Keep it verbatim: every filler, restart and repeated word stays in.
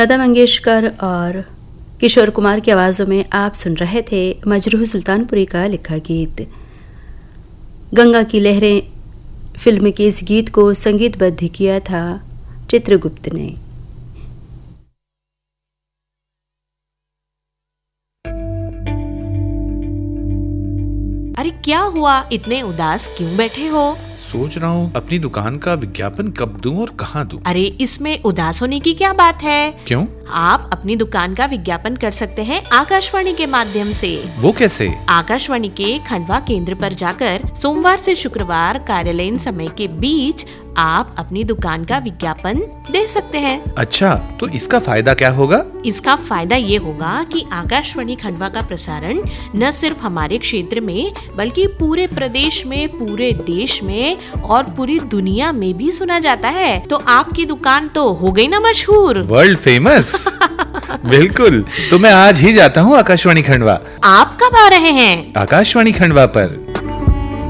लता मंगेशकर और किशोर कुमार की आवाज़ों में आप सुन रहे थे मजरूह सुल्तानपुरी का लिखा गीत। गंगा की लहरें फिल्म के इस गीत को संगीतबद्ध किया था चित्रगुप्त ने। अरे क्या हुआ, इतने उदास क्यों बैठे हो? सोच रहा हूँ अपनी दुकान का विज्ञापन कब दूं और कहाँ दूं। अरे इसमें उदास होने की क्या बात है? क्यों? आप अपनी दुकान का विज्ञापन कर सकते हैं आकाशवाणी के माध्यम से। वो कैसे? आकाशवाणी के खंडवा केंद्र पर जाकर सोमवार से शुक्रवार कार्यालयीन समय के बीच आप अपनी दुकान का विज्ञापन दे सकते हैं। अच्छा, तो इसका फायदा क्या होगा? इसका फायदा ये होगा कि आकाशवाणी खंडवा का प्रसारण न सिर्फ हमारे क्षेत्र में बल्कि पूरे प्रदेश में, पूरे देश में और पूरी दुनिया में भी सुना जाता है। तो आपकी दुकान तो हो गई ना मशहूर, वर्ल्ड फेमस। बिल्कुल, तो मैं आज ही जाता हूँ आकाशवाणी खंडवा। आप कब आ रहे हैं? आकाशवाणी खंडवा पर